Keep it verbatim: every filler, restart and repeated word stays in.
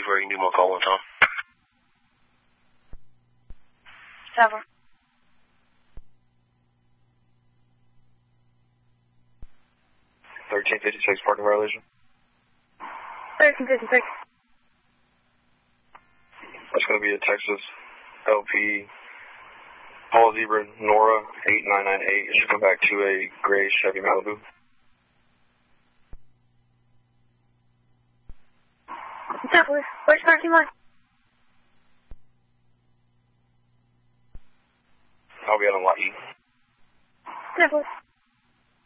before you can do more call one time. Seven. thirteen fifty-six parking violation. thirteen fifty-six. That's going to be a Texas L P Paul Zebra Nora eight nine nine eight. It should come back to a gray Chevy Malibu. Definitely. Which parking lot? I'll be out on lot E. Definitely.